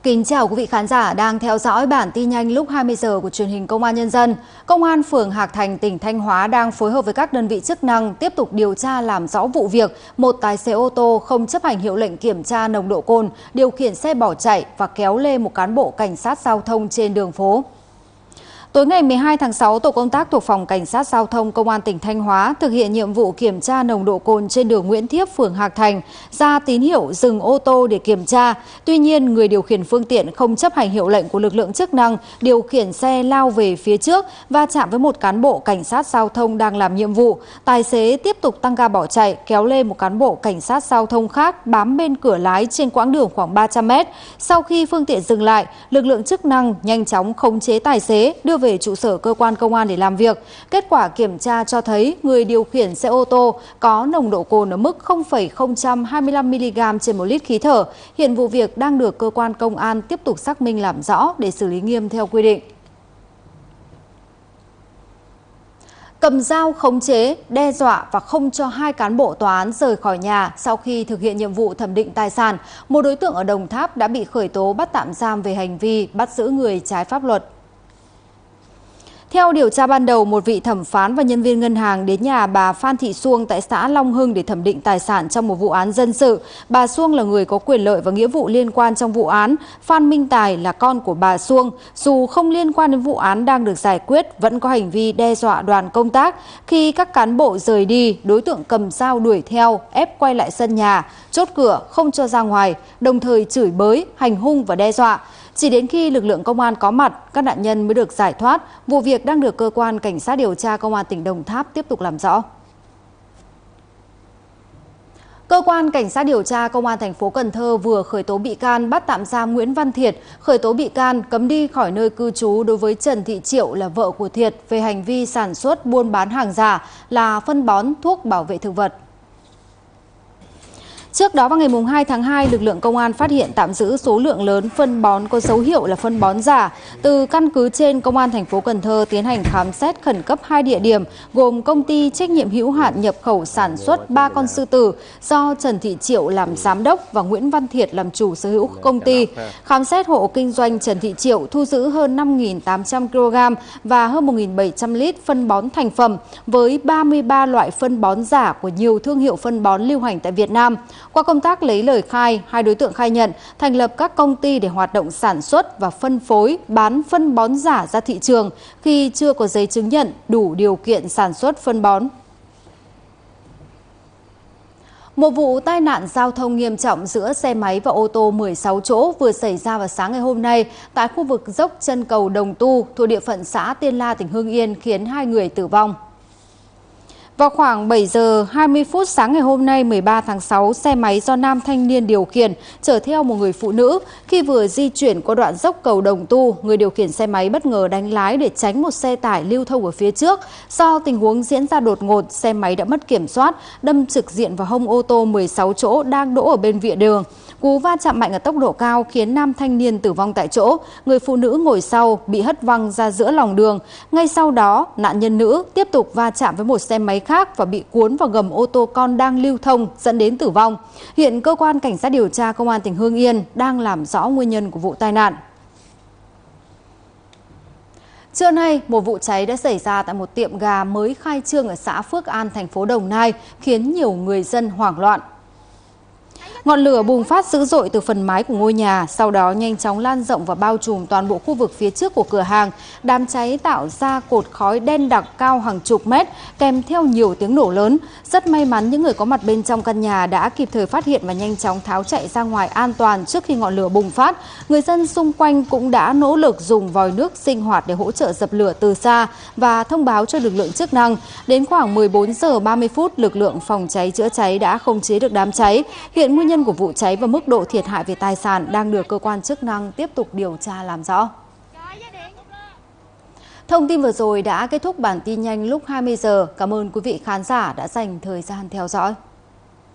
Kính chào quý vị khán giả đang theo dõi bản tin nhanh lúc 20 giờ của truyền hình Công an Nhân dân. Công an phường Hạc Thành, tỉnh Thanh Hóa đang phối hợp với các đơn vị chức năng tiếp tục điều tra làm rõ vụ việc một tài xế ô tô không chấp hành hiệu lệnh kiểm tra nồng độ cồn, điều khiển xe bỏ chạy và kéo lê một cán bộ cảnh sát giao thông trên đường phố. Tối ngày 12 tháng 6, tổ công tác thuộc Phòng Cảnh sát Giao thông Công an tỉnh Thanh Hóa thực hiện nhiệm vụ kiểm tra nồng độ cồn trên đường Nguyễn Thiếp, phường Hạc Thành, ra tín hiệu dừng ô tô để kiểm tra. Tuy nhiên, người điều khiển phương tiện không chấp hành hiệu lệnh của lực lượng chức năng, điều khiển xe lao về phía trước, va chạm với một cán bộ cảnh sát giao thông đang làm nhiệm vụ. Tài xế tiếp tục tăng ga bỏ chạy, kéo lê một cán bộ cảnh sát giao thông khác bám bên cửa lái trên quãng đường khoảng 300 mét. Sau khi phương tiện dừng lại, lực lượng chức năng nhanh chóng khống chế tài xế, đưa về trụ sở cơ quan công an để làm việc. Kết quả kiểm tra cho thấy người điều khiển xe ô tô có nồng độ cồn ở mức 0,025 mg trên 1 lít khí thở. Hiện vụ việc đang được cơ quan công an tiếp tục xác minh làm rõ để xử lý nghiêm theo quy định. Cầm dao khống chế, đe dọa và không cho 2 cán bộ tòa án rời khỏi nhà sau khi thực hiện nhiệm vụ thẩm định tài sản, một đối tượng ở Đồng Tháp đã bị khởi tố bắt tạm giam về hành vi bắt giữ người trái pháp luật. Theo điều tra ban đầu, một vị thẩm phán và nhân viên ngân hàng đến nhà bà Phan Thị Xuông tại xã Long Hưng để thẩm định tài sản trong một vụ án dân sự. Bà Xuông là người có quyền lợi và nghĩa vụ liên quan trong vụ án. Phan Minh Tài là con của bà Xuông. Dù không liên quan đến vụ án đang được giải quyết, vẫn có hành vi đe dọa đoàn công tác. Khi các cán bộ rời đi, đối tượng cầm dao đuổi theo, ép quay lại sân nhà, chốt cửa không cho ra ngoài, đồng thời chửi bới, hành hung và đe dọa. Chỉ đến khi lực lượng công an có mặt, các nạn nhân mới được giải thoát. Vụ việc đang được cơ quan cảnh sát điều tra Công an tỉnh Đồng Tháp tiếp tục làm rõ. Cơ quan cảnh sát điều tra Công an thành phố Cần Thơ vừa khởi tố bị can, bắt tạm giam Nguyễn Văn Thiệt, khởi tố bị can, cấm đi khỏi nơi cư trú đối với Trần Thị Triệu là vợ của Thiệt về hành vi sản xuất buôn bán hàng giả là phân bón, thuốc bảo vệ thực vật. Trước đó vào ngày 2 tháng 2, lực lượng công an phát hiện tạm giữ số lượng lớn phân bón có dấu hiệu là phân bón giả. Từ căn cứ trên, Công an thành phố Cần Thơ tiến hành khám xét khẩn cấp 2 địa điểm gồm công ty trách nhiệm hữu hạn nhập khẩu sản xuất 3 con sư tử do Trần Thị Triệu làm giám đốc và Nguyễn Văn Thiệt làm chủ sở hữu công ty. Khám xét hộ kinh doanh Trần Thị Triệu thu giữ hơn 5.800 kg và hơn 1.700 lít phân bón thành phẩm với 33 loại phân bón giả của nhiều thương hiệu phân bón lưu hành tại Việt Nam. Qua công tác lấy lời khai, 2 đối tượng khai nhận thành lập các công ty để hoạt động sản xuất và phân phối, bán phân bón giả ra thị trường khi chưa có giấy chứng nhận đủ điều kiện sản xuất phân bón. Một vụ tai nạn giao thông nghiêm trọng giữa xe máy và ô tô 16 chỗ vừa xảy ra vào sáng ngày hôm nay tại khu vực dốc chân cầu Đồng Tu thuộc địa phận xã Tiên La, tỉnh Hưng Yên khiến 2 người tử vong. Vào khoảng 7 giờ 20 phút sáng ngày hôm nay 13 tháng 6, xe máy do nam thanh niên điều khiển chở theo một người phụ nữ. Khi vừa di chuyển qua đoạn dốc cầu Đồng Tu, người điều khiển xe máy bất ngờ đánh lái để tránh một xe tải lưu thông ở phía trước. Do tình huống diễn ra đột ngột, xe máy đã mất kiểm soát, đâm trực diện vào hông ô tô 16 chỗ đang đỗ ở bên vỉa đường. Cú va chạm mạnh ở tốc độ cao khiến nam thanh niên tử vong tại chỗ, người phụ nữ ngồi sau bị hất văng ra giữa lòng đường. Ngay sau đó, nạn nhân nữ tiếp tục va chạm với một xe máy khác và bị cuốn vào gầm ô tô con đang lưu thông dẫn đến tử vong. Hiện cơ quan cảnh sát điều tra Công an tỉnh Hưng Yên đang làm rõ nguyên nhân của vụ tai nạn. Trưa nay, một vụ cháy đã xảy ra tại một tiệm gà mới khai trương ở xã Phước An, thành phố Đồng Nai, khiến nhiều người dân hoảng loạn. Ngọn lửa bùng phát dữ dội từ phần mái của ngôi nhà, sau đó nhanh chóng lan rộng và bao trùm toàn bộ khu vực phía trước của cửa hàng. Đám cháy tạo ra cột khói đen đặc cao hàng chục mét, kèm theo nhiều tiếng nổ lớn. Rất may mắn những người có mặt bên trong căn nhà đã kịp thời phát hiện và nhanh chóng tháo chạy ra ngoài an toàn trước khi ngọn lửa bùng phát. Người dân xung quanh cũng đã nỗ lực dùng vòi nước sinh hoạt để hỗ trợ dập lửa từ xa và thông báo cho lực lượng chức năng. Đến khoảng 14 giờ 30 phút, lực lượng phòng cháy chữa cháy đã khống chế được đám cháy. Hiện nguyên nhân của vụ cháy và mức độ thiệt hại về tài sản đang được cơ quan chức năng tiếp tục điều tra làm rõ. Thông tin vừa rồi đã kết thúc bản tin nhanh lúc 20 giờ. Cảm ơn quý vị khán giả đã dành thời gian theo dõi.